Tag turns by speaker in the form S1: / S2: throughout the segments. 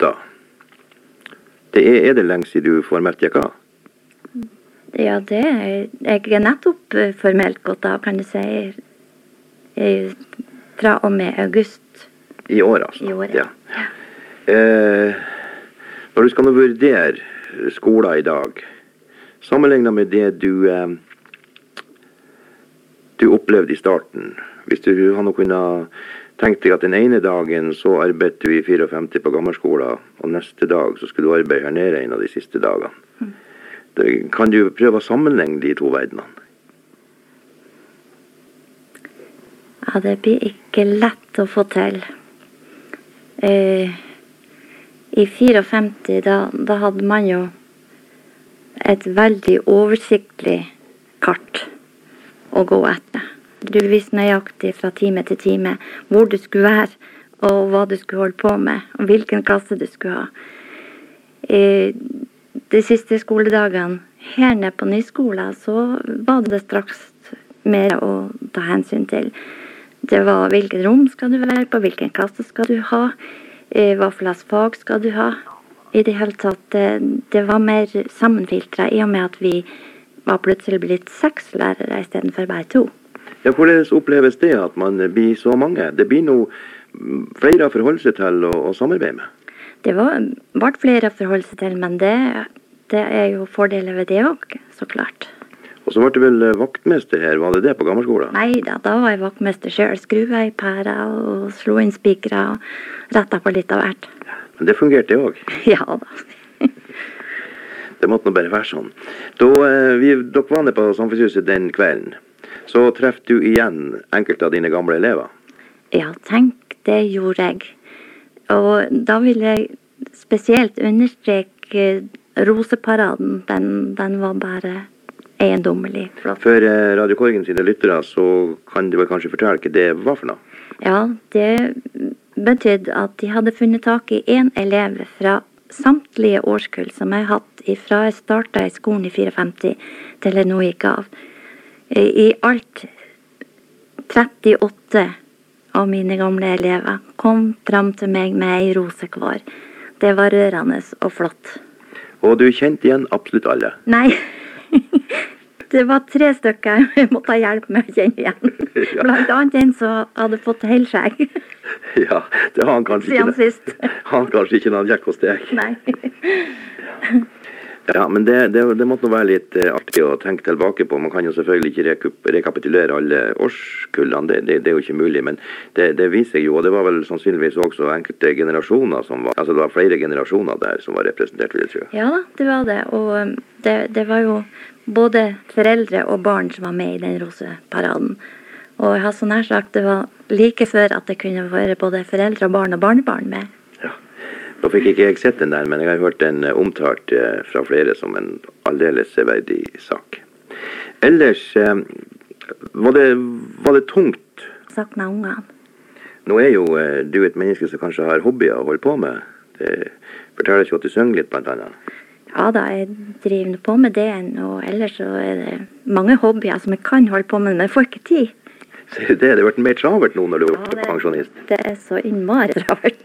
S1: da? Er det lenge siden du formelt gikk av?
S2: Ja, jeg er nettopp formelt gått av, kan du si, fra og med august.
S1: I år, altså?
S2: I år,
S1: ja. Når du skal nå vurdere skolen i dag, sammenlignet med det du opplevde i starten, hvis du har noe kunnet tenkt deg at den ene dagen så arbeidet du i 54 på gammelskolen, og neste dag så skulle du arbeide her nede en av de siste dagene. Kan du prøve å sammenligne de to verdenene?
S2: Ja, det blir ikke lett å få til. I 54, da hadde man jo et veldig oversiktlig kart å gå etter. Du visste nøyaktig fra time til time hvor du skulle være, og hva du skulle holde på med, og hvilken klasse du skulle ha. De siste skoledagene her nede på nyskolen, så var det straks mer å ta hensyn til. Det var hvilket rom skal du være på, hvilken klasse skal du ha, hva slags fag skal du ha. I det hele tatt, det var mer sammenfiltret i og med at vi var plutselig blitt 6 lærere i stedet for bare 2.
S1: Ja, hvordan oppleves det at man blir så mange? Det blir noe flere å forholde seg til og samarbeide med?
S2: Det ble flere å forholde seg til, men det er jo fordeler ved det også, så klart.
S1: Og så var det vel vaktmester her, var det på gammelskolen?
S2: Neida, da var jeg vaktmester selv, skruvet i pæra og slo inn spikere og rettet på litt av hvert.
S1: Men det fungerte det også?
S2: Ja da.
S1: Det måtte nå bare være sånn. Dere var nede på Samfunnshuset den kvelden. Så treffte du igjen enkelte av dine gamle elever?
S2: Ja, tenk, det gjorde jeg. Og da vil jeg spesielt understreke roseparaden. Den var bare eiendommelig flott.
S1: For Radio Korgen sine lyttere, så kan du vel kanskje fortelle hva det var for noe?
S2: Ja, det betydde at de hadde funnet tak i en elev fra samtlige årskull som jeg har hatt fra jeg startet i skolen i 54 til jeg nå gikk av. I alt 38 av mine gamle elever kom fram til meg med ei rose hver. Det var rørende og flott.
S1: Og du kjente igjen absolutt alle?
S2: Nei, det var 3 stykker jeg måtte ha hjelp med å kjenne igjen. Ja. Blant annet en som hadde fått helskjegg.
S1: Ja, det har han kanskje ikke.
S2: Siden sist.
S1: Han kanskje ikke når han gikk hos deg.
S2: Nei.
S1: Ja, men det måtte nå være litt artig å tenke tilbake på. Man kan jo selvfølgelig ikke rekapitulere alle årskullene, det er jo ikke mulig, men det viser jo, og det var vel sannsynligvis også enkelte generasjoner som var, altså det var flere generasjoner der som var representert, vil jeg tro.
S2: Ja da, det var det, og det var jo både foreldre og barn som var med i den roseparaden. Og jeg har så nær sagt, det var like før at det kunne være både foreldre og barnebarn med.
S1: Nå fikk ikke jeg sett den der, men jeg har hørt den omtalt fra flere som en aldeles severdig sak. Ellers, var det tungt?
S2: Sakna ungene.
S1: Nå er jo du et menneske som kanskje har hobbyer å holde på med. Det forteller ikke at du synger litt, blant annet.
S2: Ja da, jeg driver på med det, og ellers så er det mange hobbyer som jeg kan holde på med, men jeg får ikke tid.
S1: Ser du det? Det har vært mer travelt nå når du er pensjonist.
S2: Det er så innmari travelt.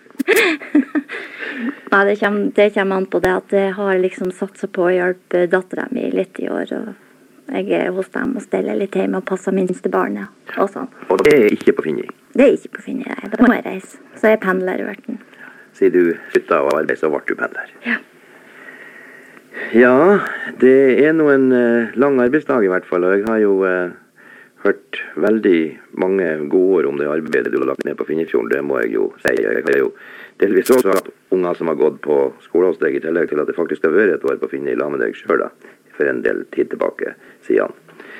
S2: Nei, det kommer an på det at jeg har liksom satset på å hjelpe datteren min litt i år, og jeg er hos dem og steller litt hjemme og passer minste barnet og sånn.
S1: Og det er ikke på Finni? Det
S2: er ikke på Finni, nei. Da må jeg reise. Så jeg pendler i verden.
S1: Siden du flyttet av arbeid, så ble du pendler?
S2: Ja.
S1: Ja, det er nå en lang arbeidsdag i hvert fall, og jeg har jo hørt veldig mange gode ord om det arbeidet du har lagt ned på Finnifjorden, det må jeg jo si. Jeg har jo delvis også hatt unger som har gått på skole hos deg, i tillegg til at det faktisk har vært et år på Finni la med deg selv da, for en del tid tilbake, sier han.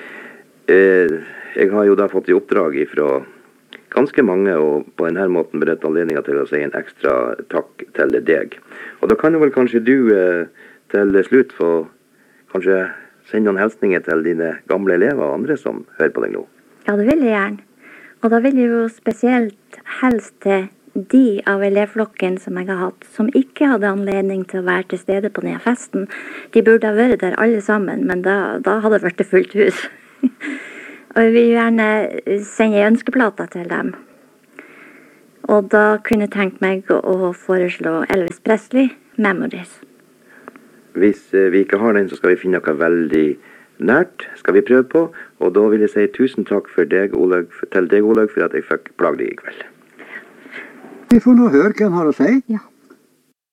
S1: Jeg har jo da fått i oppdrag fra ganske mange, og på denne måten beredt anledningen til å si en ekstra takk til deg. Og da kan jo vel kanskje du til slutt få kanskje send noen hilsninger til dine gamle elever og andre som hører på deg nå.
S2: Ja, det vil jeg gjerne. Og da vil jeg jo spesielt helst til de av elevflokken som jeg har hatt, som ikke hadde anledning til å være til stede på denne festen. De burde ha vært der alle sammen, men da hadde det vært fullt hus. Og jeg vil gjerne sende ønskeplater til dem. Og da kunne jeg tenkt meg å foreslå Elvis Presley, Memories.
S1: Hvis vi ikke har den, så skal vi finne noe veldig nært, skal vi prøve på. Og da vil jeg si tusen takk til deg, Olaug, for at jeg fikk plage deg i kveld.
S3: Vi får nå høre hva han har å si.
S2: Ja.